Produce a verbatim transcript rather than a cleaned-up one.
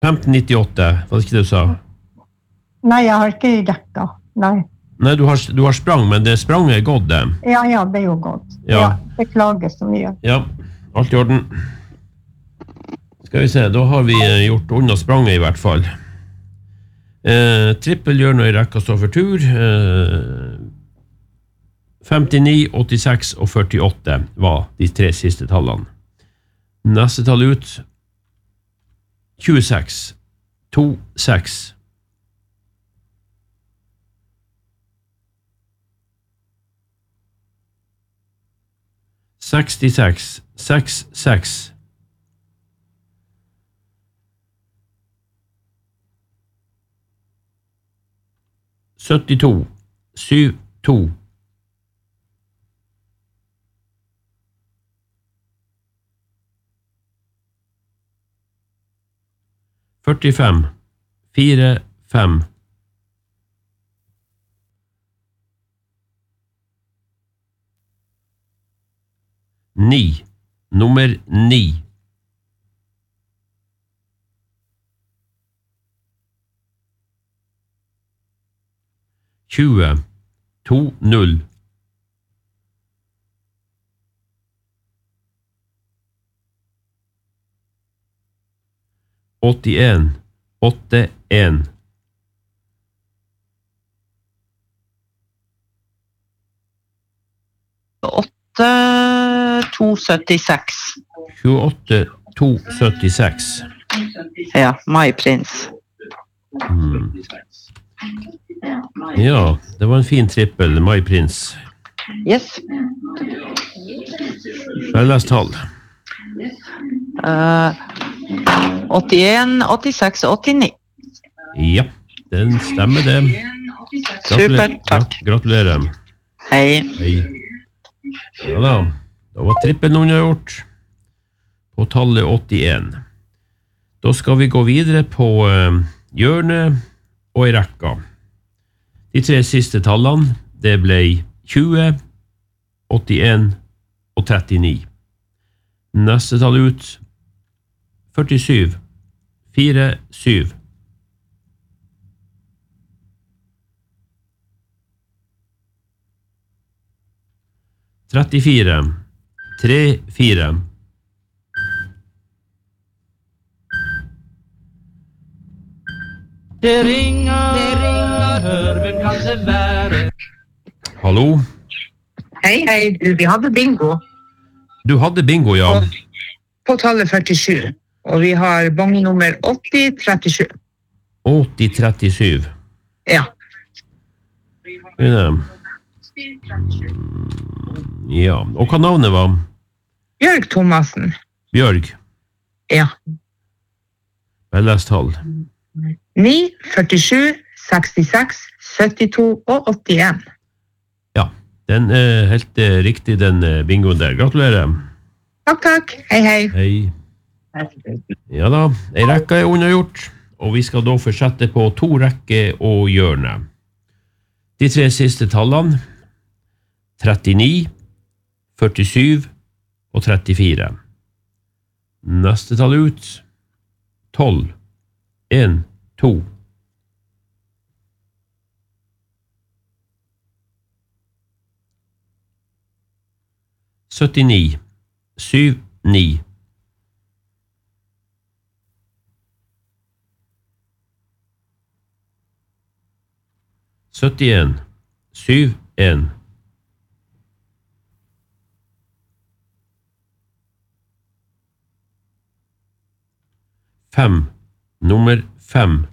femten nittiåtte, var det ikke det du sa? Nei, jeg har ikke rekka. Nei. Nei, du har, du har sprang, men det spranget er gått, det. Ja, ja, det er jo godt. Ja. Ja, beklager så mye. Ja, alt i orden. Skal vi se, da har vi gjort unna spranget i hvert fall. Eh, trippelhjørnet i rekka står for tur. Eh, femtini, åttiseks og førtiåtte var de tre siste tallene. Neste tall ut. tjueseks, to, seks. sekstiseks, seks, seks. syttito, syv, to. førtifem, fire, fem. Ni, nummer ni. tjue, to, null. åttien, åtte, en. åtte, to, syttiseks. tjueåtte, to, syttiseks. Ja, My Prince. Mm. Ja, det var en fin trippel, My Prince. Yes. Jeg har lest tall. Uh, åttien, åttiseks, åttini. Ja, den stemmer det. Super, takk. Gratulerer. Hei. Hei. Ja da, da var trippelen unnagjort på tallet åttien. Da skal vi gå videre på uh, hjørnet og i rekka. De tre siste tallene, det ble tjue, åttien og trettini. Neste tall ut, førtisyv, fire, syv. trettifire, tre, fire. Det ringer, det ringer, hør hvem kan det være? Hallo? Hei, hei, du, vi hadde bingo Du hadde bingo, ja. på, på tallet førtisju, og vi har bong nummer åtti trettisju. åtti trettisju. Ja. Ja. Ja, og hva navnet var? Bjørg Thomassen. Bjørg. Ja. Jeg leste tall. ni, førtisju, sekstiseks, syttito og åttien. Ja, den er helt eh, riktig, den eh, bingoen der. Gratulerer. Takk, takk. Hei, hei. Hei. Ja da, en rekke er unnagjort, og vi skal da fortsette på to rekker og hjørne. De tre siste tallene, trettini, førtisju og trettifire. Neste tall ut, tolv, en, to. syttini, syv, ni. syttien, syv, en. Fem, nummer fem.